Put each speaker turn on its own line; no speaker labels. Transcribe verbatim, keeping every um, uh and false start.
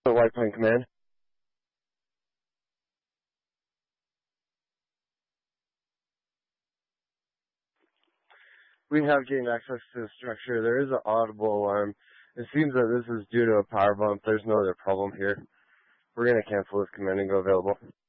White Plane Command. We have gained access to the structure. There is an audible alarm. It seems that this is due to a power bump. There's no other problem here. We're going to cancel this command and go available.